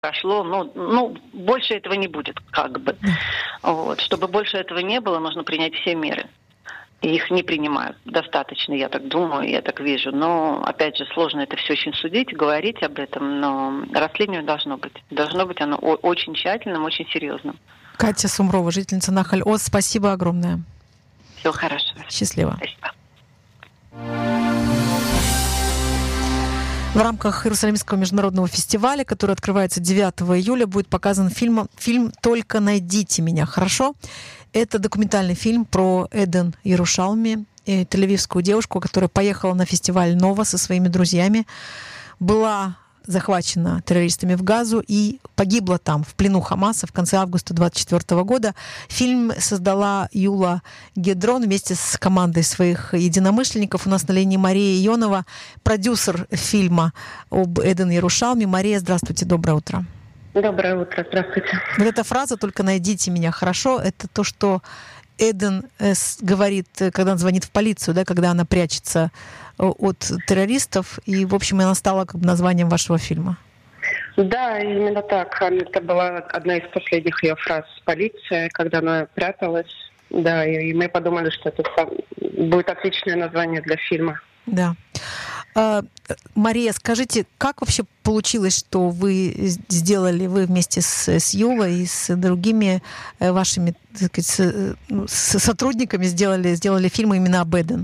прошло, больше этого не будет, как бы. Вот. Чтобы больше этого не было, нужно принять все меры. И их не принимают достаточно, я так думаю, я так вижу. Но, опять же, сложно это все очень судить, говорить об этом, но расследование должно быть. Должно быть оно очень тщательным, очень серьезным. Катя Сумрова, жительница Нахаль-Оз, спасибо огромное. Всего хорошего. Счастливо. Спасибо. В рамках Иерусалимского международного фестиваля, который открывается 9 июля, будет показан фильм «Только найдите меня, хорошо?». Это документальный фильм про Эден Ярушалми, тель-авивскую девушку, которая поехала на фестиваль «Нова» со своими друзьями, была захвачена террористами в Газу и погибла там, в плену Хамаса в конце августа 2024 года. Фильм создала Юла Гедрон вместе с командой своих единомышленников. У нас на линии Мария Ионова, продюсер фильма об Эден Ярушалми. Мария, здравствуйте, доброе утро. Доброе утро, здравствуйте. Вот эта фраза «только найдите меня, хорошо» — это то, что Эден говорит, когда он звонит в полицию, да, когда она прячется от террористов, и, в общем, она стала как бы названием вашего фильма. Да, именно так. Это была одна из последних ее фраз в полиции, когда она пряталась. Да, и мы подумали, что это будет отличное название для фильма. Да. Мария, скажите, как вообще получилось, что вы вместе с Юлой и с другими вашими, так сказать, сотрудниками сделали фильм именно об Эден?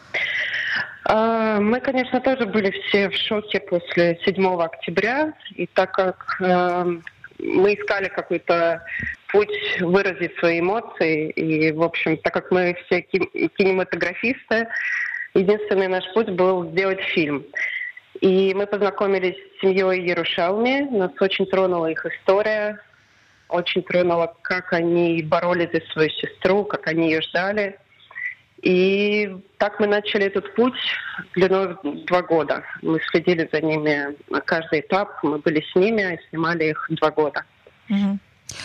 Мы, конечно, тоже были все в шоке после 7 октября, и так как мы искали какой-то путь выразить свои эмоции, и, в общем, так как мы все кинематографисты, единственный наш путь был сделать фильм. И мы познакомились с семьей Ярушалми. Нас очень тронула их история. Очень тронуло, как они боролись за свою сестру, как они ее ждали. И так мы начали этот путь длиной в 2 года. Мы следили за ними на каждый этап. Мы были с ними, снимали их 2 года. Угу.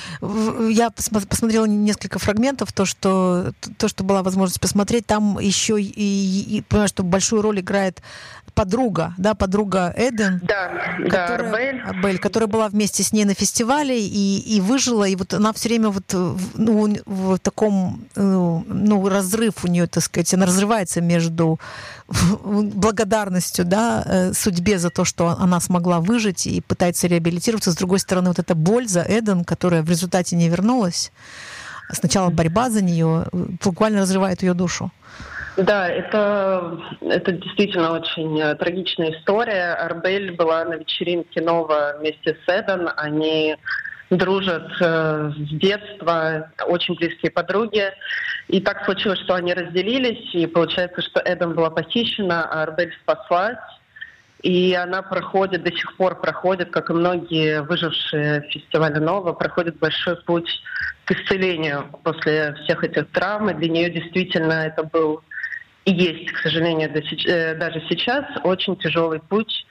Я посмотрела несколько фрагментов, то, что была возможность посмотреть. Там еще и понимаю, что большую роль играет подруга Эден, Арбель, которая была вместе с ней на фестивале и выжила, и вот она все время в таком разрыв у нее, так сказать, она разрывается между благодарностью, судьбе за то, что она смогла выжить и пытается реабилитироваться. С другой стороны, вот эта боль за Эден, которая в результате не вернулась. Сначала борьба за нее буквально разрывает ее душу. Да, это действительно очень трагичная история. Арбель была на вечеринке Нова вместе с Эден. Они дружат с детства, очень близкие подруги. И так случилось, что они разделились, и получается, что Эден была похищена, а Арбель спаслась. И она до сих пор проходит, как и многие выжившие в фестивале Нова, проходит большой путь к исцелению после всех этих травм. И для нее действительно это был и есть, к сожалению, даже сейчас очень тяжелый путь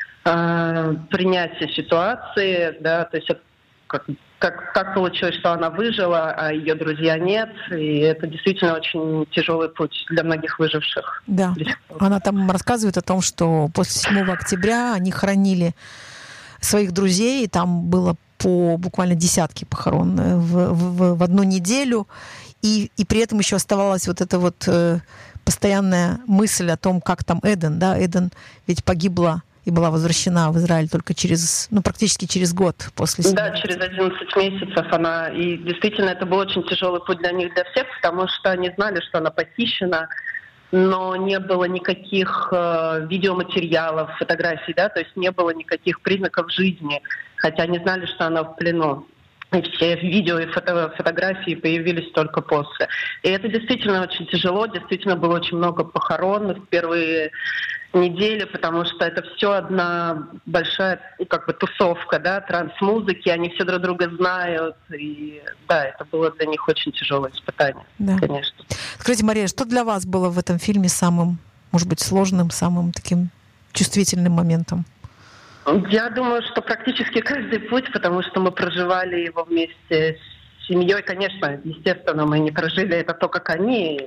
принятия ситуации, да, то есть как получилось, что она выжила, а ее друзья нет, и это действительно очень тяжелый путь для многих выживших. Да, она там рассказывает о том, что после 7 октября они хоронили своих друзей, и там было по буквально десятки похорон в одну неделю, и при этом еще оставалась вот эта вот постоянная мысль о том, как там Эден, да, Эден ведь погибла и была возвращена в Израиль только практически через год после смерти. Да, через 11 месяцев она. И действительно, это был очень тяжелый путь для них, для всех, потому что они знали, что она похищена, но не было никаких видеоматериалов, фотографий, да, то есть не было никаких признаков жизни, хотя они знали, что она в плену. И все видео и фотографии появились только после. И это действительно очень тяжело, действительно было очень много похорон в первые недели, потому что это все одна большая тусовка, да, транс-музыки, они все друг друга знают, и да, это было для них очень тяжелое испытание, конечно. Скажите, Мария, что для вас было в этом фильме самым, может быть, сложным, самым таким чувствительным моментом? Я думаю, что практически каждый путь, потому что мы проживали его вместе с семьей. Конечно, естественно, мы не прожили это то, как они,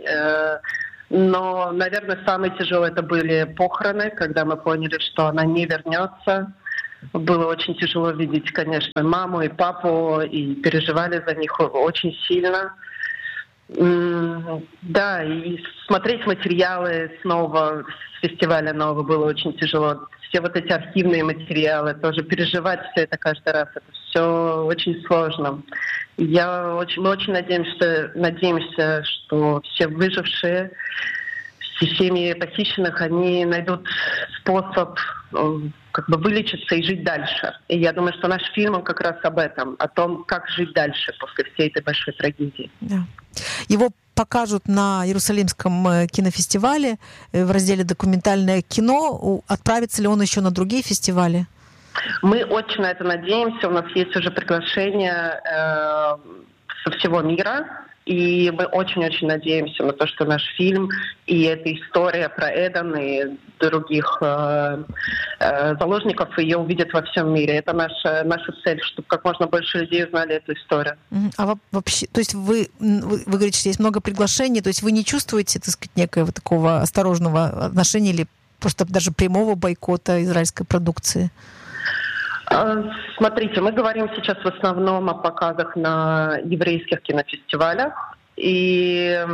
но, наверное, самое тяжелое это были похороны, когда мы поняли, что она не вернется. Было очень тяжело видеть, конечно, маму и папу, и переживали за них очень сильно. Да, и смотреть материалы снова с фестиваля нового было очень тяжело. Все вот эти архивные материалы, тоже переживать все это каждый раз, это все очень сложно. Мы очень надеемся, что все выжившие, все семьи похищенных, они найдут способ как бы вылечиться и жить дальше. И я думаю, что наш фильм, он как раз об этом, о том, как жить дальше после всей этой большой трагедии. Да. Его покажут на Иерусалимском кинофестивале в разделе «Документальное кино». Отправится ли он еще на другие фестивали? Мы очень на это надеемся. У нас есть уже приглашения со всего мира. И мы очень-очень надеемся на то, что наш фильм и эта история про Эден и других заложников ее увидят во всем мире. Это наша цель, чтобы как можно больше людей узнали эту историю. А вообще, то есть вы говорите, что есть много приглашений, то есть вы не чувствуете, так сказать, некого такого осторожного отношения или просто даже прямого бойкота израильской продукции? Смотрите, мы говорим сейчас в основном о показах на еврейских кинофестивалях. И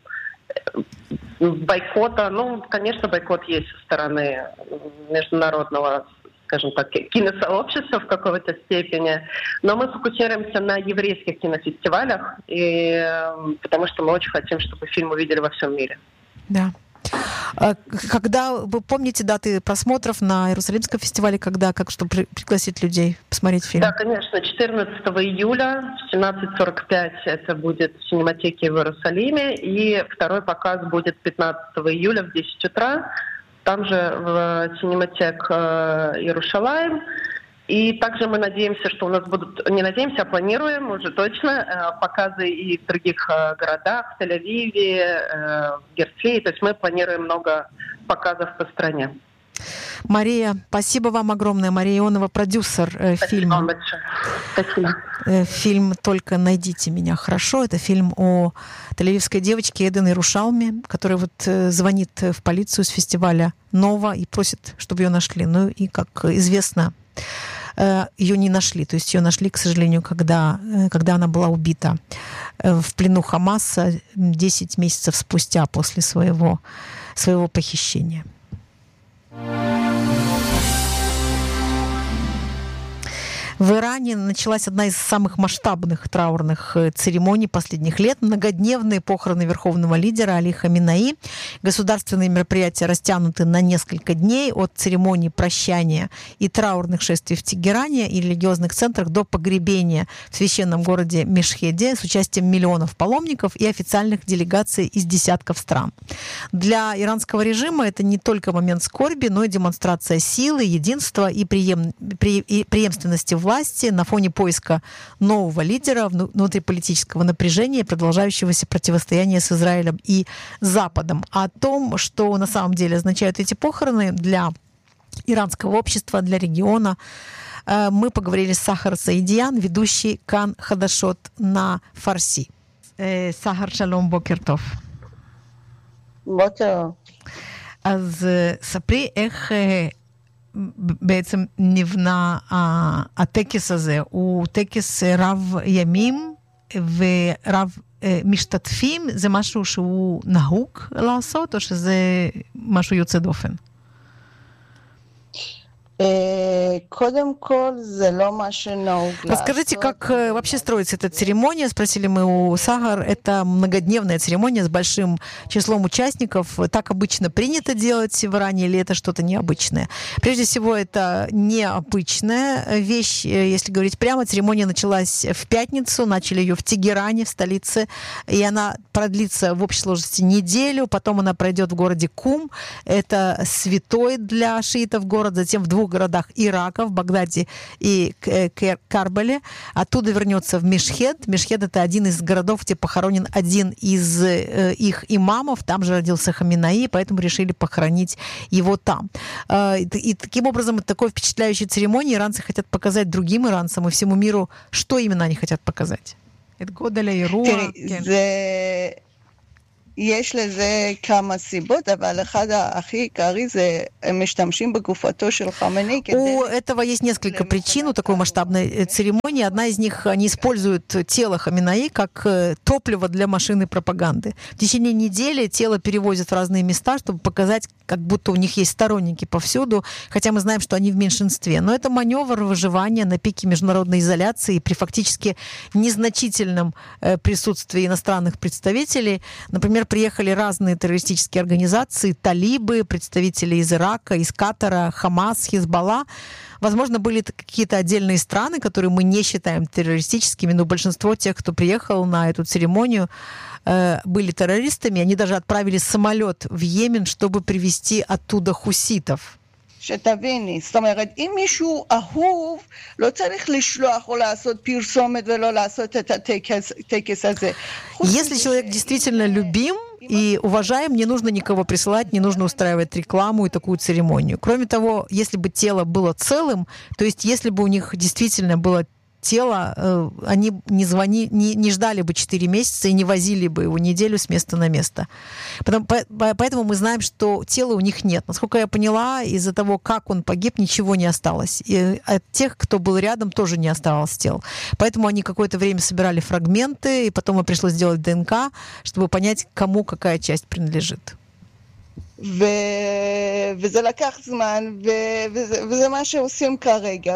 бойкота, конечно, бойкот есть со стороны международного, скажем так, киносообщества в какой-то степени. Но мы фокусируемся на еврейских кинофестивалях, потому что мы очень хотим, чтобы фильм увидели во всем мире. Да. Когда вы помните даты просмотров на Иерусалимском фестивале, чтобы пригласить людей посмотреть фильм? Да, конечно, 14 июля в 17:45 это будет в синематеке в Иерусалиме, и второй показ будет 15 июля в 10 утра, там же в синематек Иерушалаим. И также мы надеемся, что у нас будут, не надеемся, а планируем уже точно показы и в других городах, в Тель-Авиве, в Герцлии. То есть мы планируем много показов по стране. Мария, спасибо вам огромное. Мария Ионова, продюсер фильма. Спасибо. Фильм «Только найдите меня хорошо». Это фильм о тель-авивской девочке Эден Иерушалме, которая звонит в полицию с фестиваля «Нова» и просит, чтобы ее нашли. Ну и, как известно, ее не нашли. То есть ее нашли, к сожалению, когда она была убита в плену Хамаса 10 месяцев спустя после своего похищения. В Иране началась одна из самых масштабных траурных церемоний последних лет. Многодневные похороны верховного лидера Али Хаминаи. Государственные мероприятия растянуты на несколько дней, от церемонии прощания и траурных шествий в Тегеране и религиозных центрах до погребения в священном городе Мешхеде с участием миллионов паломников и официальных делегаций из десятков стран. Для иранского режима это не только момент скорби, но и демонстрация силы, единства и преемственности власти на фоне поиска нового лидера, внутриполитического напряжения и продолжающегося противостояния с Израилем и Западом. О том, что на самом деле означают эти похороны для иранского общества, для региона, мы поговорили с Сахар Саидиан, ведущий Кан Хадашот на фарси. Сахар, шалом, бокер тов. בוקר. אז ספרי איך בעצם נבנה הטקס הזה. הוא טקס רב ימים ורב משתתפים. זה משהו שהוא נהוג לעשות, או שזה משהו יוצא דופן? קודם כל, זה לא מה שנהוג לעשות. Расскажите, как вообще строится эта церемония? Спросили мы у Сахар. Это многодневная церемония с большим числом участников. Так обычно принято делать в Иране, или это что-то необычное? Прежде всего, это необычная вещь. Если говорить прямо, церемония началась в пятницу. Начали ее в Тегеране, в столице. И она продлится в общей сложности неделю. Потом она пройдет в городе Кум. Это святой для шиитов город. Затем в двух городах Ирака, в Багдаде и Карбале. Оттуда вернется в Мешхед. Мешхед — это один из городов, где похоронен один из их имамов. Там же родился Хаминаи, поэтому решили похоронить его там. И таким образом, это такой впечатляющей церемонии иранцы хотят показать другим иранцам и всему миру, что именно они хотят показать. Это Годаля и Руа. יש לזה כמה סיבות, אבל אחד הכי עיקרי זה משתמשים בגופתו של חמינאי. У этого есть несколько причин у такой масштабной церемонии. Одна из них, они используют тело Хаминеи как топливо для машины пропаганды. В течение недели тело перевозят в разные места, чтобы показать, как будто у них есть сторонники повсюду, хотя мы знаем, что они в меньшинстве. Но это маневр выживания на пике международной изоляции при фактически незначительном присутствии иностранных представителей. Например, приехали разные террористические организации, талибы, представители из Ирака, из Катара, Хамас, Хизбалла. Возможно, были какие-то отдельные страны, которые мы не считаем террористическими, но большинство тех, кто приехал на эту церемонию, были террористами. Они даже отправили самолет в Йемен, чтобы привезти оттуда хуситов. שתביני, זאת אומרת, אם מישהו אהוב, לא צריך לשלוח או לעשות פרסומת ולא לעשות את הטקס הזה. Если человек действительно любим и уважаем, не нужно никого присылать, не нужно устраивать рекламу и такую церемонию. Кроме того, если бы тело было целым, то есть если бы у них действительно было тело, они не ждали бы 4 месяца и не возили бы его неделю с места на место. Поэтому мы знаем, что тела у них нет. Насколько я поняла, из-за того, как он погиб, ничего не осталось. И от тех, кто был рядом, тоже не осталось тел. Поэтому они какое-то время собирали фрагменты, и потом им пришлось сделать ДНК, чтобы понять, кому какая часть принадлежит. וזה לקח זמן, וזה מה שעושים כרגע.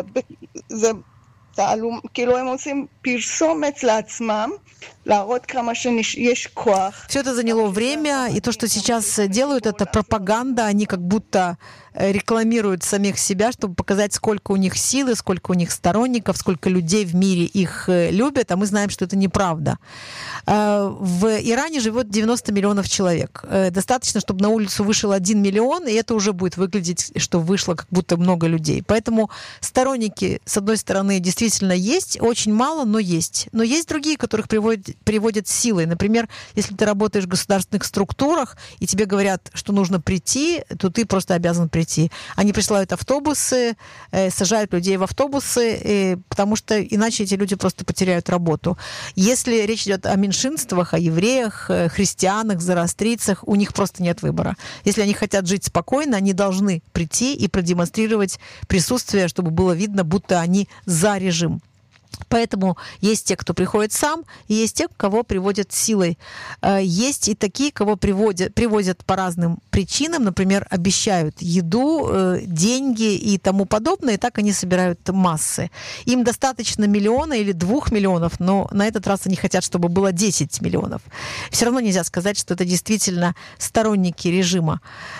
כאילו הם עושים פרסומת לעצמם, להראות כמה שיש כוח. Все это заняло время, и то, что сейчас делают, это пропаганда, они как будто рекламируют самих себя, чтобы показать, сколько у них силы, сколько у них сторонников, сколько людей в мире их любят, а мы знаем, что это неправда. В Иране живет 90 миллионов человек. Достаточно, чтобы на улицу вышел 1 миллион, и это уже будет выглядеть, что вышло как будто много людей. Поэтому сторонники, с одной стороны, действительно есть, очень мало, но есть. Но есть другие, которых приводят силой. Например, если ты работаешь в государственных структурах, и тебе говорят, что нужно прийти, то ты просто обязан прийти. Они присылают автобусы, сажают людей в автобусы, потому что иначе эти люди просто потеряют работу. Если речь идет о меньшинствах, о евреях, христианах, зороастрийцах, у них просто нет выбора. Если они хотят жить спокойно, они должны прийти и продемонстрировать присутствие, чтобы было видно, будто они за режим. Поэтому есть те, кто приходит сам, и есть те, кого приводят силой. Есть и такие, кого привозят по разным причинам, например, обещают еду, деньги и тому подобное, и так они собирают массы. Им достаточно 1 миллиона или 2 миллионов, но на этот раз они хотят, чтобы было 10 миллионов. Все равно нельзя сказать, что это действительно сторонники режима.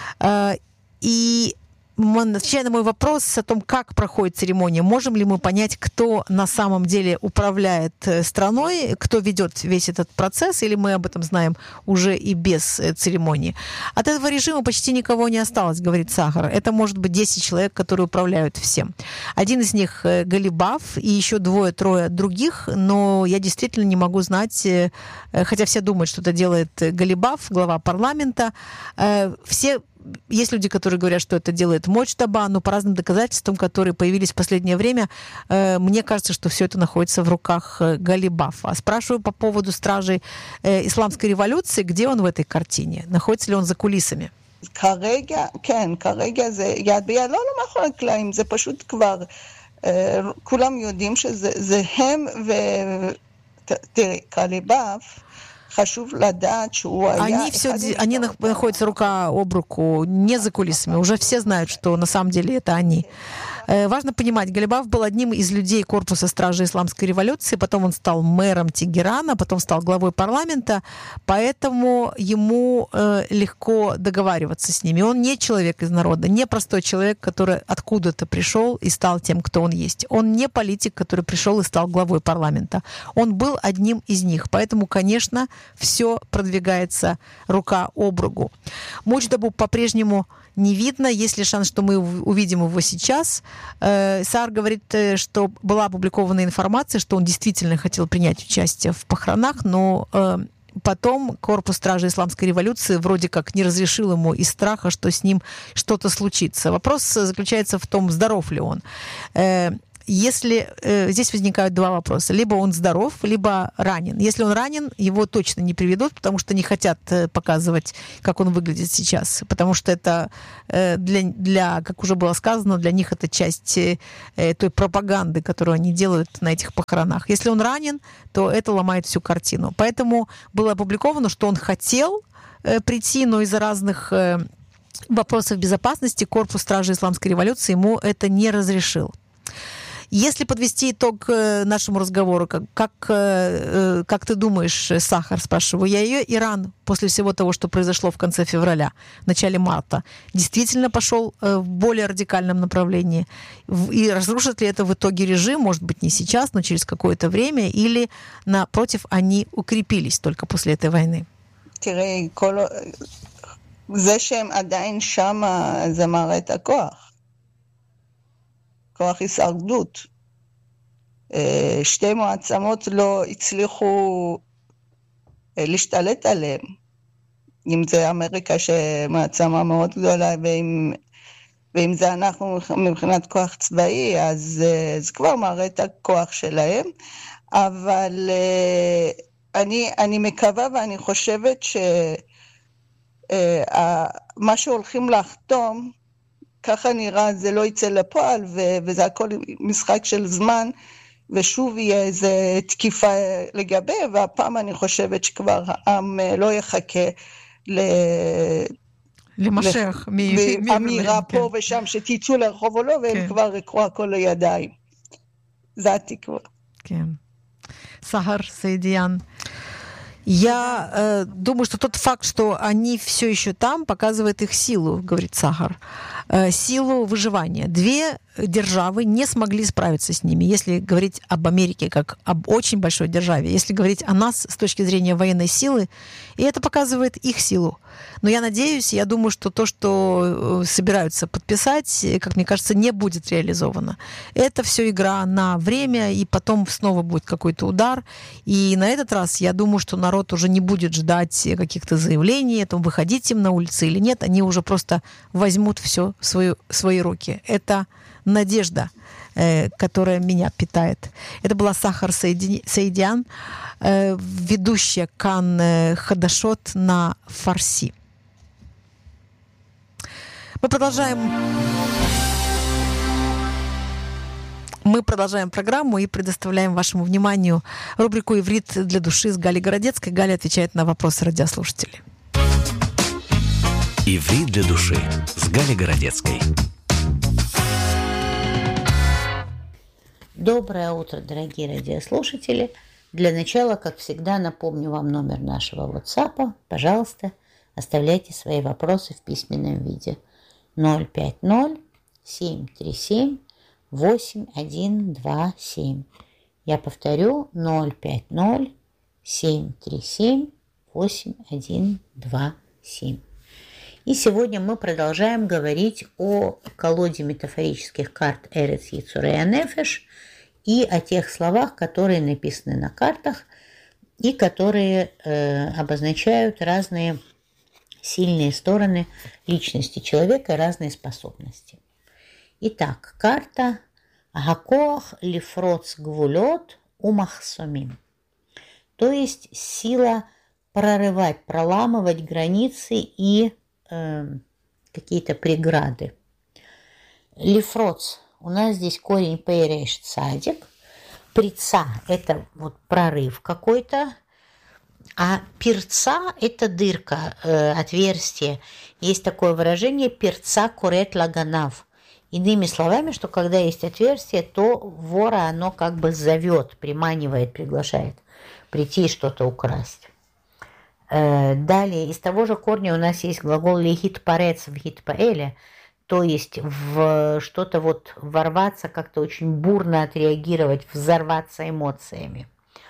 И отвечая на мой вопрос о том, как проходит церемония, можем ли мы понять, кто на самом деле управляет страной, кто ведет весь этот процесс, или мы об этом знаем уже и без церемонии? От этого режима почти никого не осталось, говорит Сахар. Это может быть 10 человек, которые управляют всем. Один из них Галибаф и еще 2-3 других, но я действительно не могу знать, хотя все думают, что это делает Галибаф, глава парламента. Есть люди, которые говорят, что это делает Моджтаба, но по разным доказательствам, которые появились в последнее время, мне кажется, что все это находится в руках Галибафа. Спрашиваю по поводу стражей исламской революции, где он в этой картине? Находится ли он за кулисами? כרגע, כן, כרגע זה יד ביד, לא מאחורי הקלעים, זה פשוט כבר, כולם יודעים שזה הם, ותראי, קליבאף, Они находятся рука об руку, не за кулисами. Уже все знают, что на самом деле это они. Важно понимать, Галибаф был одним из людей корпуса стражи исламской революции, потом он стал мэром Тегерана, потом стал главой парламента, поэтому ему легко договариваться с ними. Он не человек из народа, не простой человек, который откуда-то пришел и стал тем, кто он есть. Он не политик, который пришел и стал главой парламента. Он был одним из них, поэтому, конечно, все продвигается рука об руку. Муджтабу по-прежнему не видно. Есть ли шанс, что мы увидим его сейчас? Саар говорит, что была опубликована информация, что он действительно хотел принять участие в похоронах, но потом корпус стражи исламской революции вроде как не разрешил ему из страха, что с ним что-то случится. Вопрос заключается в том, здоров ли он. если здесь возникают два вопроса. Либо он здоров, либо ранен. Если он ранен, его точно не приведут, потому что не хотят показывать, как он выглядит сейчас. Потому что это, как уже было сказано, для них это часть той пропаганды, которую они делают на этих похоронах. Если он ранен, то это ломает всю картину. Поэтому было опубликовано, что он хотел прийти, но из-за разных вопросов безопасности корпус Стражи Исламской революции ему это не разрешил. Если подвести итог нашему разговору, как ты думаешь, Сахар, спрашиваю я ее, Иран после всего того, что произошло в конце февраля, в начале марта, действительно пошел в более радикальном направлении? И разрушит ли это в итоге режим, может быть, не сейчас, но через какое-то время, или, напротив, они укрепились только после этой войны? זה שהם עדיין שמה, זה מראה את הכוח. כוח הישרדות. שתי מועצמות לא הצליחו להשתלט עליהם. אם זה אמריקה שמעצמה מאוד גדולה, ואם זה אנחנו מבחינת כוח צבאי, אז זה כבר מראה את הכוח שלהם. אבל אני מקווה ואני חושבת מה שהולכים לחתום, ככה נראה, זה לא יצא לפועל, וזה הכל משחק של זמן, ושוב יהיה איזו תקיפה לגבי, והפעם אני חושבת שכבר העם לא יחכה למשך, אמירה פה ושם שתצאו לרחוב או לא, והם כבר יקרו הכל לידיים. זה התקווה. כן. סהר סעידיאן. Я думаю, что тот факт, что они все еще там, показывает их силу, говорит Сахар, силу выживания. Две державы не смогли справиться с ними. Если говорить об Америке как об очень большой державе, если говорить о нас с точки зрения военной силы, и это показывает их силу. Но я надеюсь, я думаю, что то, что собираются подписать, как мне кажется, не будет реализовано. Это все игра на время, и потом снова будет какой-то удар. И на этот раз я думаю, что народ уже не будет ждать каких-то заявлений, о том, выходить им на улицы или нет. Они уже просто возьмут все в свои руки. Это надежда, которая меня питает. Это была Сахар Саидиан, ведущая Кан Хадашот на фарси. Мы продолжаем программу и предоставляем вашему вниманию рубрику «Иврит для души» с Галей Городецкой. Галя отвечает на вопросы радиослушателей. «Иврит для души» с Галей Городецкой. Доброе утро, дорогие радиослушатели. Для начала, как всегда, напомню вам номер нашего WhatsApp. Пожалуйста, оставляйте свои вопросы в письменном виде. 050-737-8127. Я повторю, 050-737-8127. И сегодня мы продолжаем говорить о колоде метафорических карт Эрец Йецурей ха-Нефеш и о тех словах, которые написаны на картах и которые обозначают разные сильные стороны личности человека и разные способности. Итак, карта Гакоах лифроц гвулет умахсомим, то есть сила прорывать, проламывать границы и какие-то преграды. Лифроц, у нас здесь корень пейреш цадик. Прица – это вот прорыв какой-то, а перца – это дырка, отверстие. Есть такое выражение «перца курет лаганав». Иными словами, что когда есть отверстие, то вора оно как бы зовет, приманивает, приглашает прийти и что-то украсть. Далее, из того же корня у нас есть глагол «лихит парец» в «хитпаэле», то есть в что-то вот ворваться, как-то очень бурно отреагировать, взорваться эмоциями.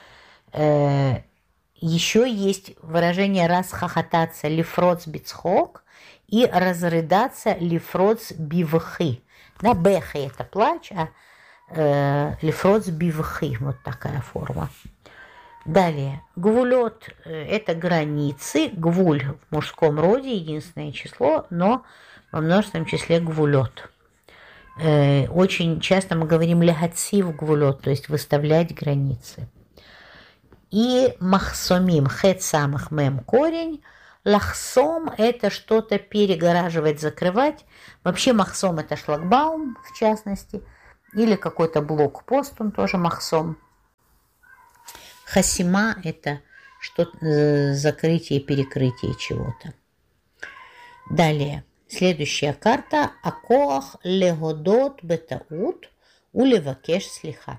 Еще есть выражение «расхохотаться» «лифроц бицхок» и «разрыдаться» «лифроц бивхи». Да, бехи – это плач, а «лифроц бивхи» – вот такая форма. Далее, гвулет – это границы, гвуль в мужском роде, единственное число, но во множественном числе гвулет. Очень часто мы говорим лягацив гвулот, то есть выставлять границы. И махсомим, хет самых мем корень. Лахсом – это что-то перегораживать, закрывать. Вообще махсом – это шлагбаум, в частности, или какой-то блокпост, он тоже махсом. Хасима – это закрытие, перекрытие чего-то. Далее, следующая карта – акоах легодот бетаут улевакеш слиха.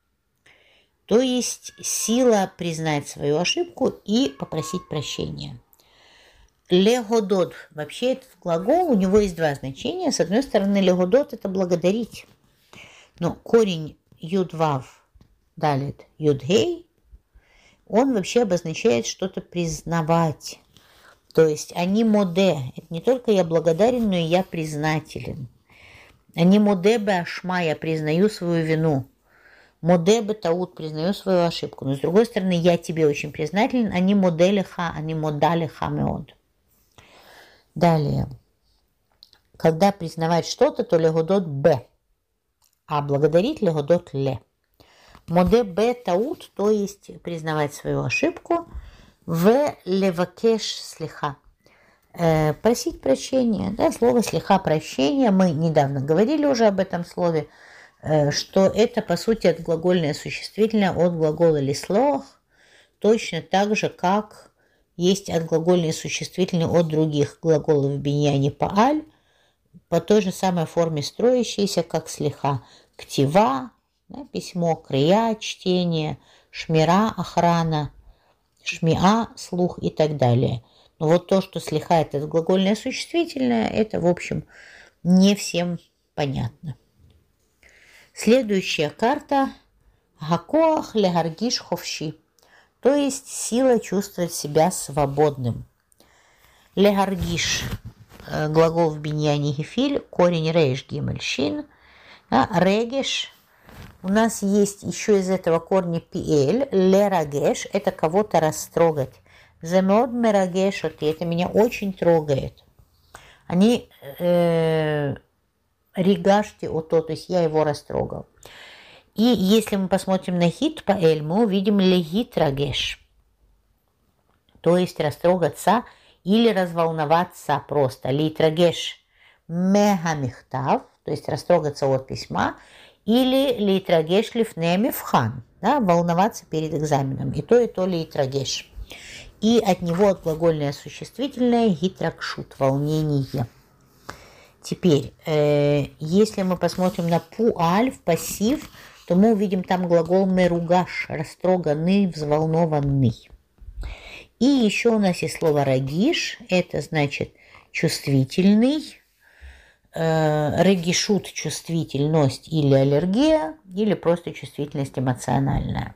То есть сила признать свою ошибку и попросить прощения. Легодот, вообще этот глагол, у него есть два значения. С одной стороны, легодот – это благодарить. Но корень юдвав далит юдгей, он вообще обозначает что-то признавать. То есть они моде, это не только я благодарен, но и я признателен. Они моде бе ашма, я признаю свою вину. Моде бе таут, признаю свою ошибку. Но с другой стороны, я тебе очень признателен, они моде лиха, они мода лиха меод. Далее. Когда признавать что-то, то легодот б, а благодарить легодот ле. Моде б таут, то есть признавать свою ошибку, в левакеш слиха. Просить прощения. Да, слово слиха прощение. Мы недавно говорили уже об этом слове, что это по сути отглагольное существительное от глагола лислох, точно так же, как есть отглагольные существительные от других глаголов биньяни пааль, по той же самой форме строящиеся, как слиха. Ктива, да, письмо, крия, чтение, шмира, охрана, шмиа, слух и так далее. Но вот то, что слиха это глагольное существительное, это, в общем, не всем понятно. Следующая карта – гакоах легаргиш ховши, то есть сила чувствовать себя свободным. Легаргиш – глагол в биньяне гефиль, корень рейш гимель шин. Регеш – у нас есть еще из этого корня пиэль, лерагеш – это кого-то растрогать. Земод мерагешот, это меня очень трогает. Они ригашти ото, то есть я его растрогал. И если мы посмотрим на хит паэль, мы увидим легит рагеш, то есть растрогаться или разволноваться просто. Литрагеш мегамихтав, то есть растрогаться от письма, или литрагеш лифне мивхан, да, волноваться перед экзаменом. И то литрагеш. И от него отглагольное существительное гитракшут, волнение. Теперь, если мы посмотрим на пуаль, в пассив, то мы увидим там глагол меругаш, растроганный, взволнованный. И еще у нас есть слово рагиш, это значит чувствительный, регишут – чувствительность или аллергия, или просто чувствительность эмоциональная.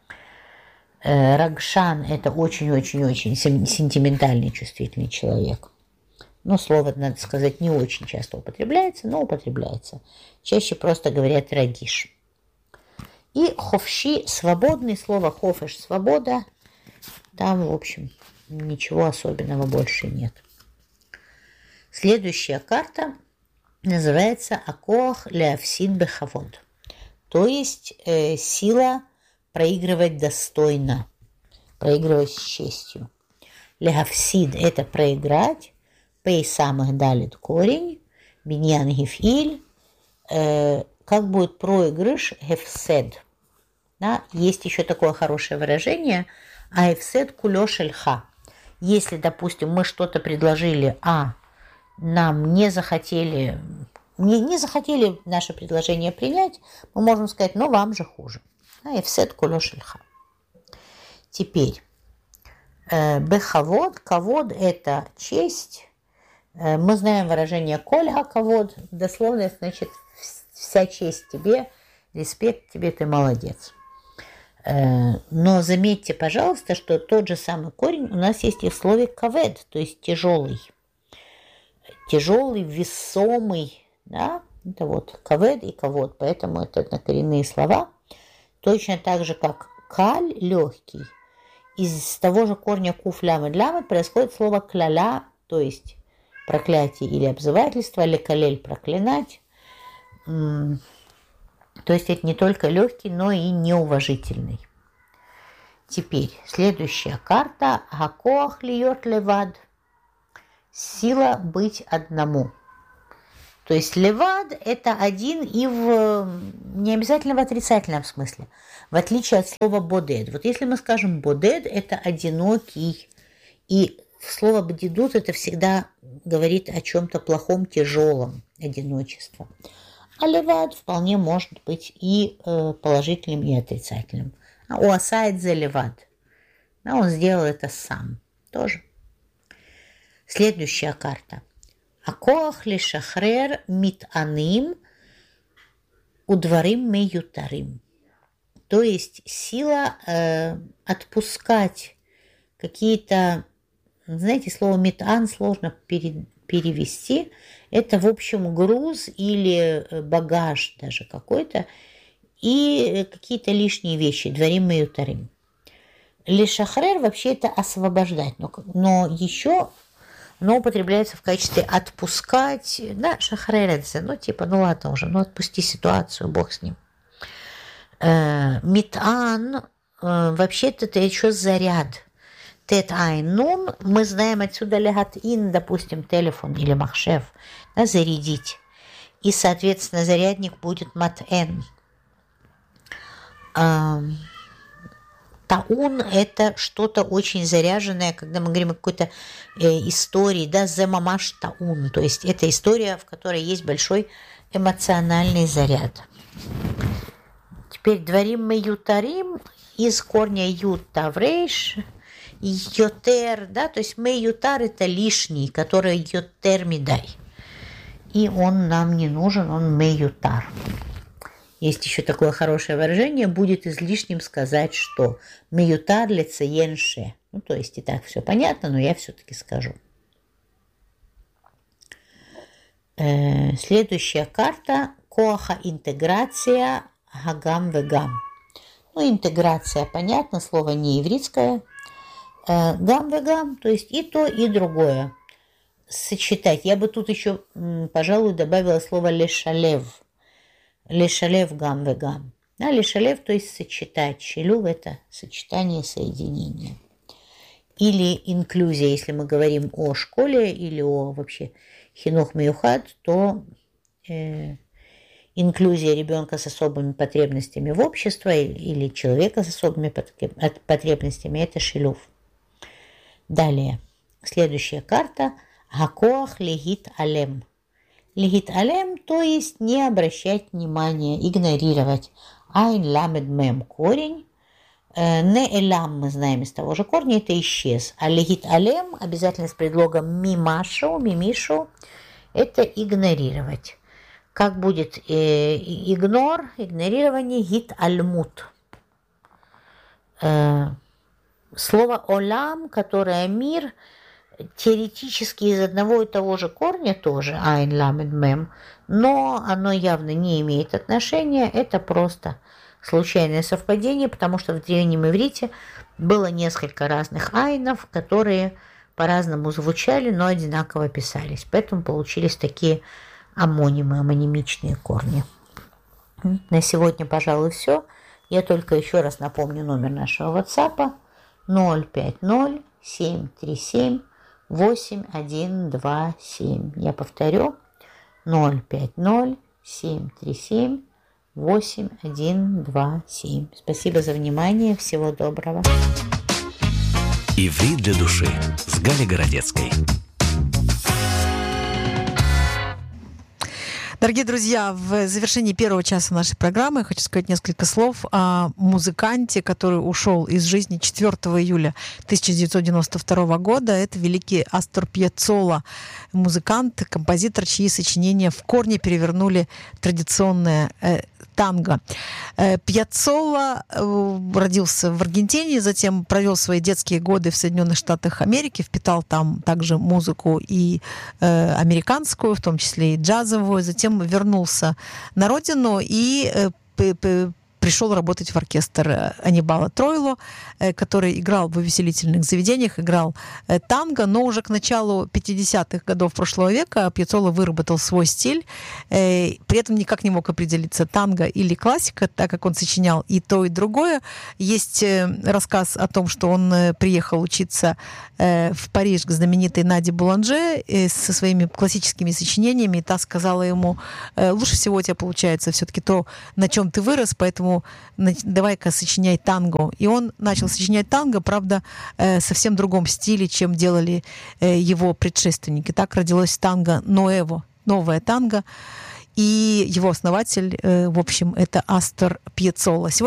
Рагшан – это очень-очень-очень сентиментальный, чувствительный человек. Но слово, надо сказать, не очень часто употребляется, но употребляется. Чаще просто говорят рагиш. И ховши – свободный, слово хофеш – свобода. Там, в общем, ничего особенного больше нет. Следующая карта называется акоах леафсид бехавод, то есть сила проигрывать достойно, проигрывать с честью. Леафсид – это проиграть, пей самых далит корень, биньян гефиль, как будет проигрыш гефсед. Да? Есть еще такое хорошее выражение а гефсед кулеш эльха. Если, допустим, мы что-то предложили, а нам не захотели наше предложение принять, мы можем сказать, но вам же хуже. Эфсет кулеш эльха. Теперь, бехавод, кавод – это честь. Мы знаем выражение кольга кавод, дословно значит вся честь тебе, респект тебе, ты молодец. Но заметьте, пожалуйста, что тот же самый корень у нас есть и в слове кавед, то есть тяжелый. Тяжелый, весомый, да, это вот кавед и кавод, поэтому это однокоренные слова. Точно так же, как каль, легкий. Из того же корня куф лямед лямед происходит слово кляля, то есть проклятие или обзывательство, лекалель проклинать. То есть это не только легкий, но и неуважительный. Теперь следующая карта. Акоах льет левад. Сила быть одному. То есть левад – это один и не обязательно в отрицательном смысле, в отличие от слова бодед. Вот если мы скажем бодед – это одинокий, и слово бдидут – это всегда говорит о чем-то плохом, тяжелом, одиночество. А левад вполне может быть и положительным, и отрицательным. У асайд за левад. Он сделал это сам тоже. Следующая карта. Акоах лишахрер митаним удварим меютарим. То есть сила отпускать какие-то, знаете, слово митан сложно перевести. Это, в общем, груз или багаж даже какой-то и какие-то лишние вещи. Дварим меютарим. Лишахрер вообще это освобождать, но еще употребляется в качестве отпускать, да, шахрерется, ну ладно уже, отпусти ситуацию, бог с ним. Митан, вообще-то это еще заряд. Тет айн нун, мы знаем отсюда лягат ин, допустим, телефон или махшев, да, зарядить. И, соответственно, зарядник будет мат-эн. Таун – это что-то очень заряженное, когда мы говорим о какой-то истории, да, зе мамаш таун, то есть это история, в которой есть большой эмоциональный заряд. Теперь дворим мы ютарим из корня ют таврейш, йотер, да, то есть мы ютар – это лишний, который йотер мидай, и он нам не нужен, он мы ютар. Есть еще такое хорошее выражение, будет излишним сказать, что меютар лецеенше. То есть и так все понятно, но я все-таки скажу. Следующая карта – коаха интеграция гагам вегам. Интеграция, понятно, слово не ивритское. Гам вегам, то есть и то, и другое. Сочетать. Я бы тут еще, пожалуй, добавила слово лешалев. Лешалев гам вегам. Лешалев, то есть сочетать. Шилюв – это сочетание, соединение. Или инклюзия, если мы говорим о школе или о вообще хинух миюхад, то инклюзия ребенка с особыми потребностями в общество или человека с особыми потребностями – это шилюв. Далее. Следующая карта – гакоах легит алем. Легит алем, то есть не обращать внимания, игнорировать. Айн ламед мем корень. Не элам мы знаем из того же корня, это исчез. А легит алем обязательно с предлогом мимашу, мимишу, это игнорировать. Как будет игнорирование, гит альмут. Слово олам, которое мир, теоретически из одного и того же корня тоже, айн ламед мем, но оно явно не имеет отношения, это просто случайное совпадение, потому что в древнем иврите было несколько разных айнов, которые по-разному звучали, но одинаково писались, поэтому получились такие амонимы, амонимичные корни. На сегодня, пожалуй, все. Я только еще раз напомню номер нашего WhatsApp 050 737 8127. Я повторю 050 737 8127. Спасибо за внимание. Всего доброго. Иврит для души с Галей Городецкой. Дорогие друзья, в завершении первого часа нашей программы я хочу сказать несколько слов о музыканте, который ушел из жизни 4 июля 1992 года. Это великий Астор Пьяццола, музыкант, композитор, чьи сочинения в корне перевернули традиционное танго. Пьяццола родился в Аргентине, затем провел свои детские годы в Соединенных Штатах Америки, впитал там также музыку и американскую, в том числе и джазовую, затем вернулся на родину и пришел работать в оркестр Анибала Тройло, который играл в увеселительных заведениях, играл танго, но уже к началу 50-х годов прошлого века Пьяццола выработал свой стиль, при этом никак не мог определиться, танго или классика, так как он сочинял и то, и другое. Есть рассказ о том, что он приехал учиться в Париж к знаменитой Наде Буланже со своими классическими сочинениями, и та сказала ему: лучше всего у тебя получается все-таки то, на чем ты вырос, поэтому давай-ка сочиняй танго. И он начал сочинять танго, правда, совсем в другом стиле, чем делали его предшественники. Так родилось танго «Ноэво», новое танго, и его основатель, в общем, это Астор Пьяццола.